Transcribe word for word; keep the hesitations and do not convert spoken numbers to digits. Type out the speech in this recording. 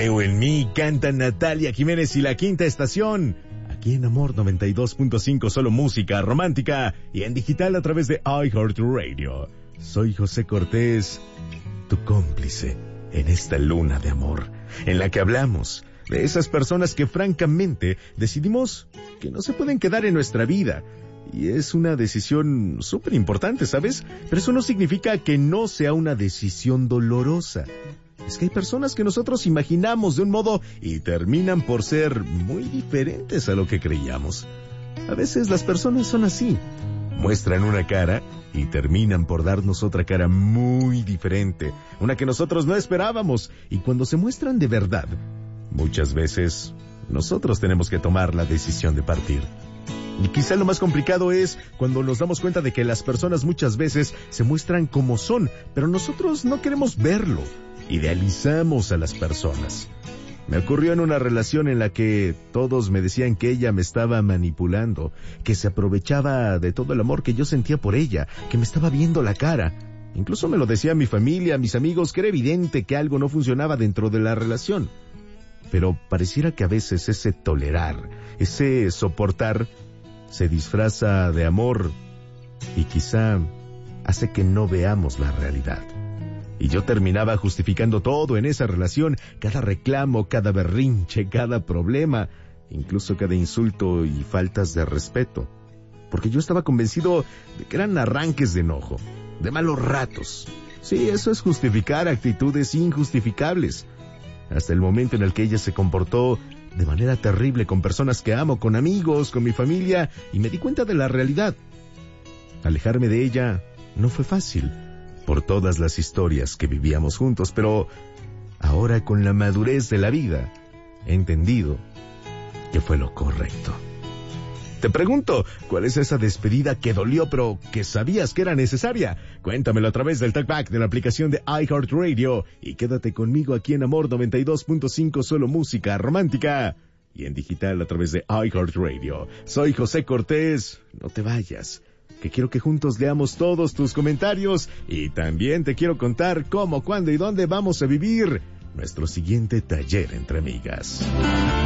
Creo en mí, canta Natalia Jiménez y La Quinta Estación. Aquí en Amor noventa y dos punto cinco, solo música romántica y en digital a través de iHeartRadio. Soy José Cortés, tu cómplice en esta luna de amor, en la que hablamos de esas personas que francamente decidimos que no se pueden quedar en nuestra vida. Y es una decisión súper importante, ¿sabes? Pero eso no significa que no sea una decisión dolorosa. Es que hay personas que nosotros imaginamos de un modo y terminan por ser muy diferentes a lo que creíamos. A veces las personas son así. Muestran una cara y terminan por darnos otra cara muy diferente, una que nosotros no esperábamos. Y cuando se muestran de verdad, muchas veces nosotros tenemos que tomar la decisión de partir. Y quizá lo más complicado es cuando nos damos cuenta de que las personas muchas veces se muestran como son, pero nosotros no queremos verlo. Idealizamos a las personas. Me ocurrió en una relación en la que todos me decían que ella me estaba manipulando, que se aprovechaba de todo el amor que yo sentía por ella, que me estaba viendo la cara. Incluso me lo decía mi familia, mis amigos, que era evidente que algo no funcionaba dentro de la relación. Pero pareciera que a veces ese tolerar, ese soportar, se disfraza de amor y quizá hace que no veamos la realidad. Y yo terminaba justificando todo en esa relación, cada reclamo, cada berrinche, cada problema, incluso cada insulto y faltas de respeto. Porque yo estaba convencido de que eran arranques de enojo, de malos ratos. Sí, eso es justificar actitudes injustificables. Hasta el momento en el que ella se comportó de manera terrible con personas que amo, con amigos, con mi familia, y me di cuenta de la realidad. Alejarme de ella no fue fácil, por todas las historias que vivíamos juntos, pero ahora con la madurez de la vida, he entendido que fue lo correcto. Te pregunto, ¿cuál es esa despedida que dolió pero que sabías que era necesaria? Cuéntamelo a través del talkback de la aplicación de iHeartRadio y quédate conmigo aquí en Amor noventa y dos punto cinco, solo música romántica y en digital a través de iHeartRadio. Soy José Cortés, no te vayas, que quiero que juntos leamos todos tus comentarios y también te quiero contar cómo, cuándo y dónde vamos a vivir nuestro siguiente taller entre amigas.